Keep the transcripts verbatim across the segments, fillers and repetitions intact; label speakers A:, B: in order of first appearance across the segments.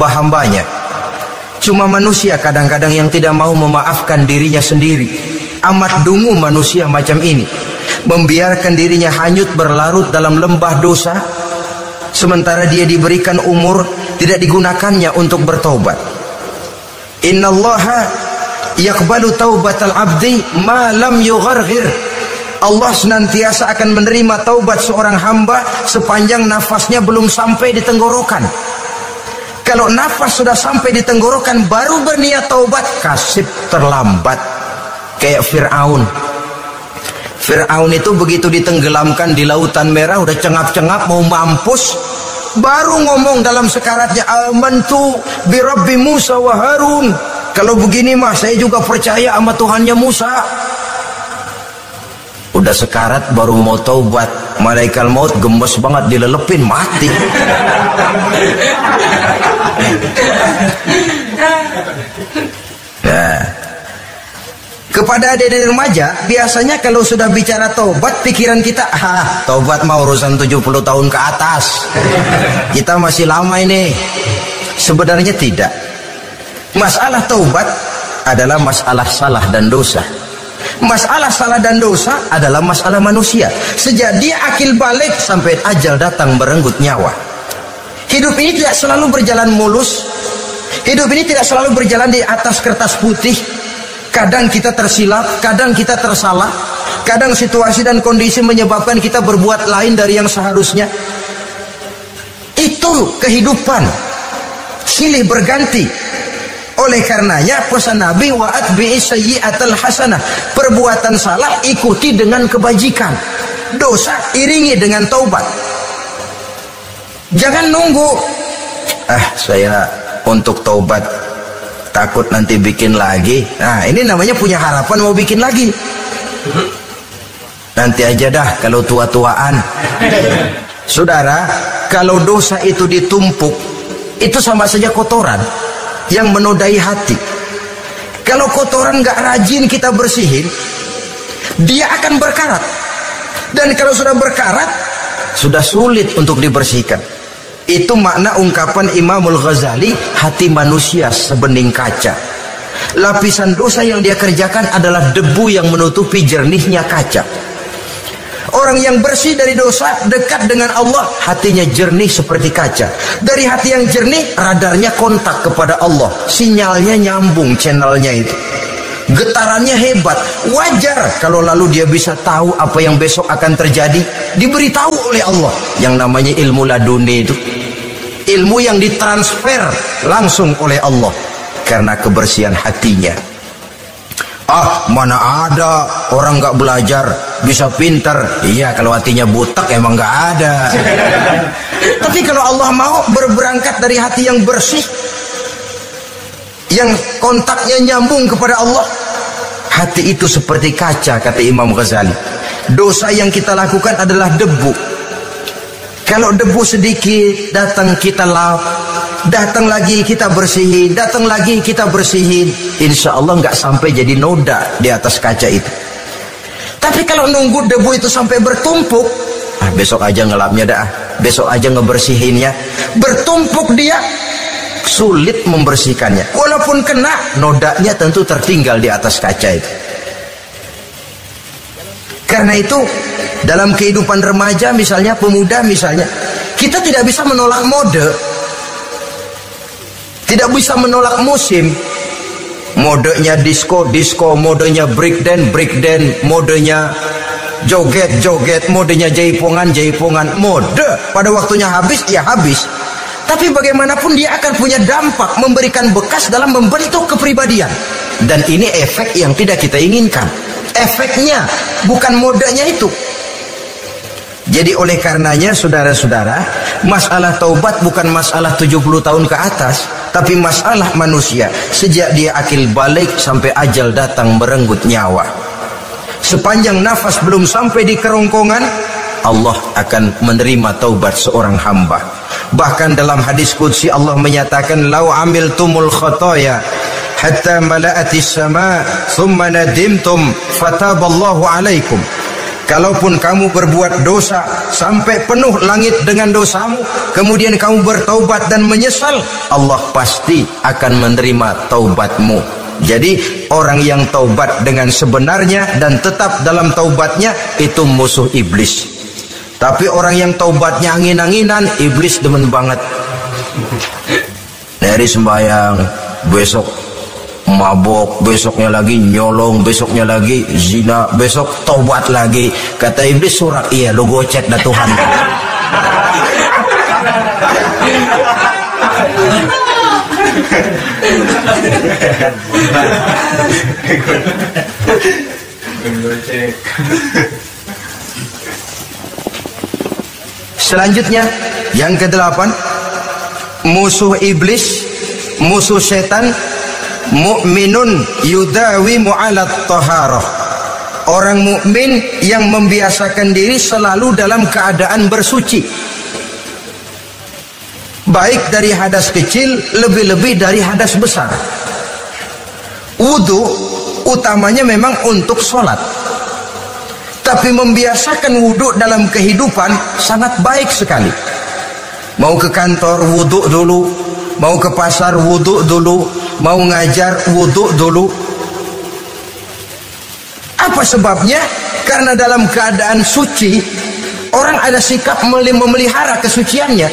A: hamba-hambanya. Cuma manusia kadang-kadang yang tidak mau memaafkan dirinya sendiri. Amat dungu manusia macam ini, membiarkan dirinya hanyut berlarut dalam lembah dosa, sementara dia diberikan umur tidak digunakannya untuk bertobat. Innallaha yaqbalu taubatal abdi ma lam yugharghir. Allah senantiasa akan menerima taubat seorang hamba sepanjang nafasnya belum sampai di tenggorokan. Kalau nafas sudah sampai di tenggorokan baru berniat taubat, kasib terlambat. Kayak Fir'aun. Fir'aun itu begitu ditenggelamkan di lautan merah, udah cengap-cengap mau mampus, baru ngomong dalam sekaratnya, amantu bi Rabbi Musa wa Harun. Kalau begini mah saya juga percaya sama Tuhannya Musa. Udah sekarat baru mau taubat, malaikat maut gemes banget dilelepin, mati. Nah, kepada adik-adik remaja, biasanya kalau sudah bicara taubat, pikiran kita, ah, taubat mau urusan tujuh puluh tahun ke atas. Kita masih lama ini. Sebenarnya tidak. Masalah taubat adalah masalah salah dan dosa. Masalah salah dan dosa adalah masalah manusia. Sejak dia akil balik sampai ajal datang merenggut nyawa. Hidup ini tidak selalu berjalan mulus. Hidup ini tidak selalu berjalan di atas kertas putih. Kadang kita tersilap, kadang kita tersalah. Kadang situasi dan kondisi menyebabkan kita berbuat lain dari yang seharusnya. Itu kehidupan. Silih berganti. Oleh karenanya pesan Nabi, wa atbi'i sayyi'atal hasanah. Perbuatan salah ikuti dengan kebajikan. Dosa iringi dengan taubat. Jangan nunggu, ah saya untuk taubat takut nanti bikin lagi. Nah, ini namanya punya harapan mau bikin lagi. Nanti aja dah kalau tua-tuaan. Saudara, kalau dosa itu ditumpuk, itu sama saja kotoran yang menodai hati. Kalau kotoran gak rajin kita bersihin, dia akan berkarat. Dan kalau sudah berkarat, sudah sulit untuk dibersihkan. Itu makna ungkapan Imamul Ghazali, hati manusia sebening kaca. Lapisan dosa yang dia kerjakan adalah debu yang menutupi jernihnya kaca. Orang yang bersih dari dosa, dekat dengan Allah, hatinya jernih seperti kaca. Dari hati yang jernih, radarnya kontak kepada Allah. Sinyalnya nyambung channelnya itu. Getarannya hebat. Wajar kalau lalu dia bisa tahu apa yang besok akan terjadi. Diberitahu oleh Allah. Yang namanya ilmu laduni itu. Ilmu yang ditransfer langsung oleh Allah. Karena kebersihan hatinya. Ah, mana ada orang gak belajar bisa pintar. Iya, kalau hatinya butak emang gak ada. Tapi kalau Allah mau berberangkat dari hati yang bersih, yang kontaknya nyambung kepada Allah, hati itu seperti kaca, kata Imam Ghazali. Dosa yang kita lakukan adalah debu. Kalau debu sedikit datang kita lap, datang lagi kita bersihin, datang lagi kita bersihin, insya Allah nggak sampai jadi noda di atas kaca itu. Tapi kalau nunggu debu itu sampai bertumpuk, ah besok aja ngelapnya dah, besok aja ngebersihinnya, bertumpuk dia, sulit membersihkannya. Walaupun kena, nodanya tentu tertinggal di atas kaca itu. Karena itu dalam kehidupan remaja misalnya, pemuda misalnya, kita tidak bisa menolak mode, tidak bisa menolak musim. Modenya disco, disco, modenya breakdance, breakdance, modenya joget, joget, modenya jaipongan, jaipongan. Mode pada waktunya habis, ya habis. Tapi bagaimanapun dia akan punya dampak, memberikan bekas dalam membentuk kepribadian. Dan ini efek yang tidak kita inginkan. Efeknya bukan modenya itu. Jadi oleh karenanya saudara-saudara, masalah taubat bukan masalah tujuh puluh tahun ke atas, tapi masalah manusia sejak dia akil balik sampai ajal datang merenggut nyawa. Sepanjang nafas belum sampai di kerongkongan, Allah akan menerima taubat seorang hamba. Bahkan dalam hadis qudsi Allah menyatakan, lau amiltumul khotoya hatta mala'atis sama thumma nadimtum fataballahu alaikum. kalaupun kamu berbuat dosa sampai penuh langit dengan dosamu, kemudian kamu bertaubat dan menyesal, Allah pasti akan menerima taubatmu. Jadi orang yang taubat dengan sebenarnya dan tetap dalam taubatnya itu musuh iblis. Tapi orang yang taubatnya angin-anginan, iblis demen banget. Dari sembahyang, besok mabok, besoknya lagi nyolong, besoknya lagi zina, besok taubat lagi. Kata iblis, surat, iya lo gocet dah Tuhan. Selanjutnya yang kedelapan, musuh iblis, musuh setan, mukminun yudawimu ala taharah. Orang mukmin yang membiasakan diri selalu dalam keadaan bersuci, baik dari hadas kecil, lebih-lebih dari hadas besar. Wudu utamanya memang untuk sholat, tapi membiasakan wudu dalam kehidupan sangat baik sekali. Mau ke kantor wudu dulu, mau ke pasar wudu dulu, mau ngajar wudu dulu. Apa sebabnya? Karena dalam keadaan suci, orang ada sikap memelihara kesuciannya.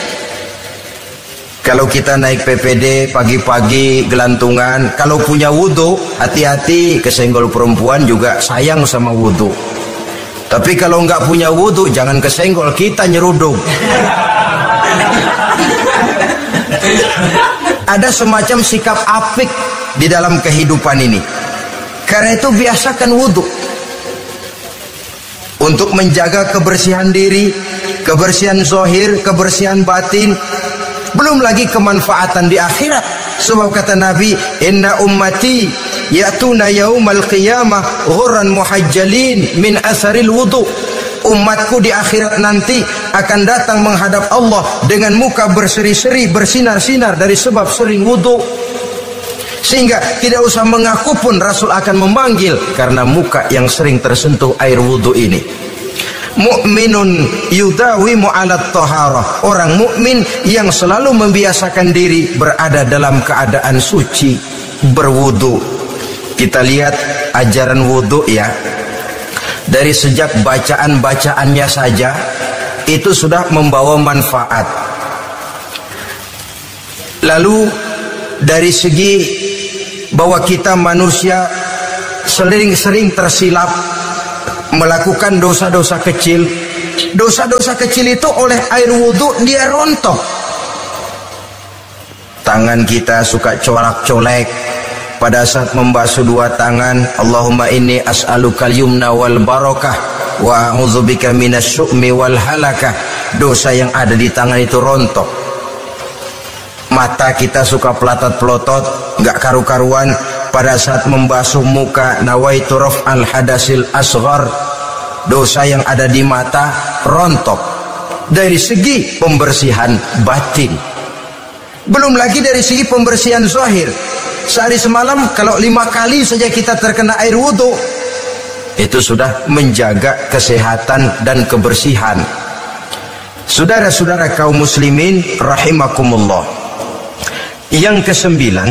A: Kalau kita naik P P D pagi-pagi gelantungan, kalau punya wudu, hati-hati, kesenggol perempuan juga sayang sama wudu. Tapi kalau nggak punya wudu, jangan kesenggol, kita nyerudung. Ada semacam sikap apik di dalam kehidupan ini. Karena itu biasakan wudu untuk menjaga kebersihan diri, kebersihan zahir, kebersihan batin. Belum lagi kemanfaatan di akhirat. Sebab kata Nabi, inna ummati ya'tuna yaumal qiyamah ghurran muhajjalin min asaril wudu. Umatku di akhirat nanti akan datang menghadap Allah dengan muka berseri-seri, bersinar-sinar dari sebab sering wudu. Sehingga tidak usah mengaku pun Rasul akan memanggil karena muka yang sering tersentuh air wudu ini. Mukminun yudawimu ala taharah. Orang mukmin yang selalu membiasakan diri berada dalam keadaan suci, berwudu. Kita lihat ajaran wudu ya. Dari sejak bacaan-bacaannya saja itu sudah membawa manfaat. Lalu dari segi bahwa kita manusia sering-sering tersilap melakukan dosa-dosa kecil. Dosa-dosa kecil itu oleh air wudhu dia rontok. Tangan kita suka colak-colek pada saat membasuh dua tangan. Allahumma inni as'alukal yumna wal barakah wa a'udzubika minasyu'mi wal halakah. Dosa yang ada di tangan itu rontok. Mata kita suka pelotot-pelotot, nggak karu-karuan pada saat membasuh muka. Nawaitu raf'al hadasil asghar. Dosa yang ada di mata rontok. Dari segi pembersihan batin. Belum lagi dari segi pembersihan zahir. Sehari semalam kalau lima kali saja kita terkena air wudhu, itu sudah menjaga kesehatan dan kebersihan. Saudara-saudara kaum muslimin rahimakumullah. Yang kesembilan,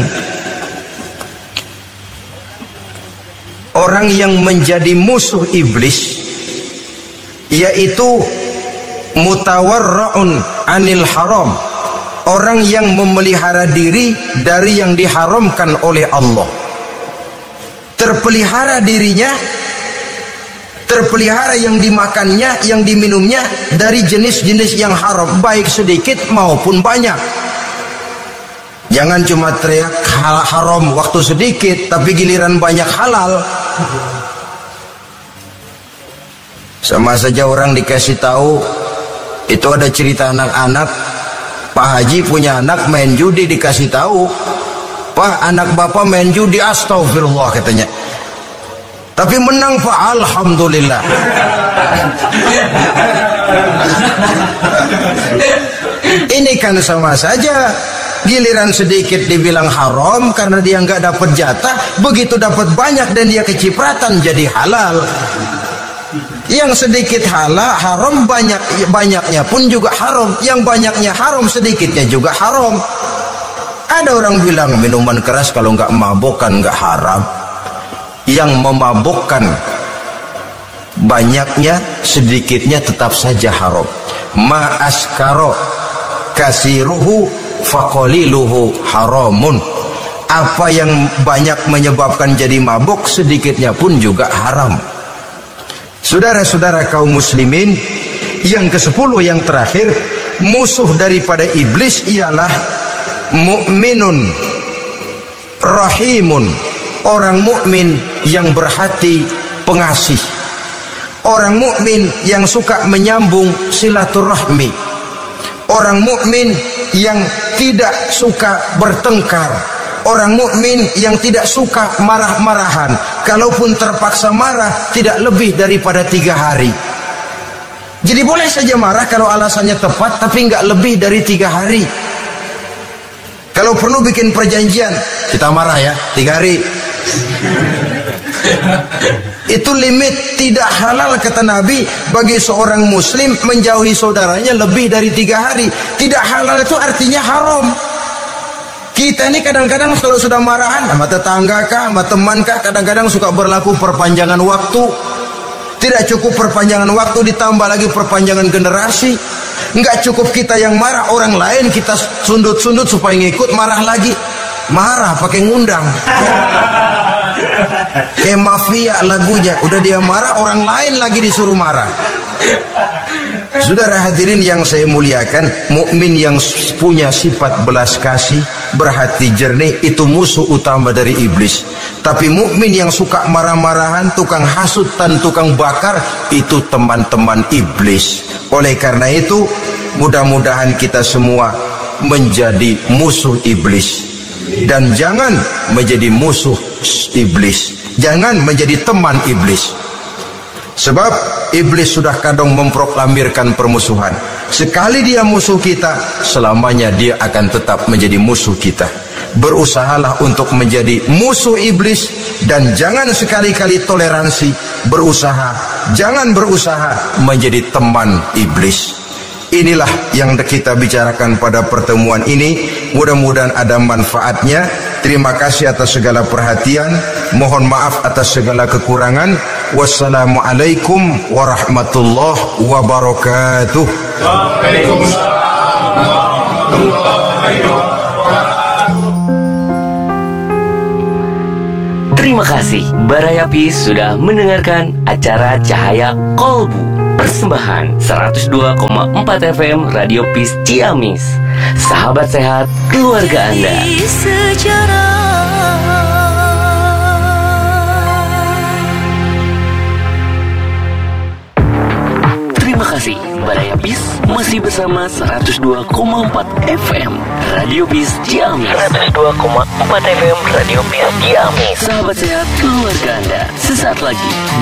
A: orang yang menjadi musuh iblis yaitu mutawarra'un anil haram. Orang yang memelihara diri dari yang diharamkan oleh Allah. Terpelihara dirinya, terpelihara yang dimakannya, yang diminumnya dari jenis-jenis yang haram, baik sedikit maupun banyak. Jangan cuma teriak haram waktu sedikit, tapi giliran banyak halal. Sama saja orang dikasih tahu, itu ada cerita anak-anak, Pak Haji punya anak main judi, dikasih tahu, Pak, anak bapak main judi, astagfirullah katanya. Tapi menang Pak, alhamdulillah. Ini kan sama saja. Giliran sedikit dibilang haram karena dia nggak dapat jatah, begitu dapat banyak dan dia kecipratan jadi halal. Yang sedikit halal haram, banyak banyaknya pun juga haram. Yang banyaknya haram, sedikitnya juga haram. Ada orang bilang minuman keras kalau nggak mabukkan nggak haram. Yang memabukkan banyaknya sedikitnya tetap saja haram. Ma askaro kasiruhu faqaliluhu haramun. Apa yang banyak menyebabkan jadi mabuk, sedikitnya pun juga haram. Saudara-saudara kaum muslimin, yang kesepuluh yang terakhir, musuh daripada iblis ialah mukminun rahimun, orang mukmin yang berhati pengasih, orang mukmin yang suka menyambung silaturahmi, orang mukmin yang tidak suka bertengkar, orang mukmin yang tidak suka marah-marahan. Kalaupun terpaksa marah, tidak lebih daripada tiga hari. Jadi boleh saja marah kalau alasannya tepat, tapi nggak lebih dari tiga hari. Kalau perlu bikin perjanjian, kita marah ya tiga hari. Itu limit. Tidak halal kata Nabi bagi seorang muslim menjauhi saudaranya lebih dari tiga hari. Tidak halal itu artinya haram. Kita ini kadang-kadang kalau sudah marahan sama tetangga kah, sama teman kah, kadang-kadang suka berlaku perpanjangan waktu. Tidak cukup perpanjangan waktu, ditambah lagi perpanjangan generasi. Enggak cukup kita yang marah, orang lain kita sundut-sundut supaya ngikut marah lagi. Marah pakai ngundang. Kayak mafia lagunya, udah dia marah, orang lain lagi disuruh marah. Saudara hadirin yang saya muliakan, mukmin yang punya sifat belas kasih, berhati jernih, itu musuh utama dari iblis. Tapi mukmin yang suka marah-marahan, tukang hasut dan tukang bakar, itu teman-teman iblis. Oleh karena itu, mudah-mudahan kita semua menjadi musuh iblis. Dan jangan menjadi musuh iblis, jangan menjadi teman iblis. Sebab iblis sudah kadang memproklamirkan permusuhan. Sekali dia musuh kita, selamanya dia akan tetap menjadi musuh kita. Berusahalah untuk menjadi musuh iblis, dan jangan sekali-kali toleransi. Berusaha, jangan berusaha menjadi teman iblis. Inilah yang kita bicarakan pada pertemuan ini. Mudah-mudahan ada manfaatnya. Terima kasih atas segala perhatian. Mohon maaf atas segala kekurangan. Wassalamualaikum warahmatullahi wabarakatuh. Waalaikumsalam warahmatullahi wabarakatuh.
B: Terima kasih Barayapis sudah mendengarkan acara Cahaya Kolbu. Persembahan seratus dua koma empat F M Radio Peace Ciamis. Sahabat sehat keluarga Anda. Terima kasih Barayapis masih bersama seratus dua koma empat F M Radio Peace Ciamis. seratus dua koma empat F M Radio Peace Ciamis. Sahabat sehat keluarga Anda. Sesaat lagi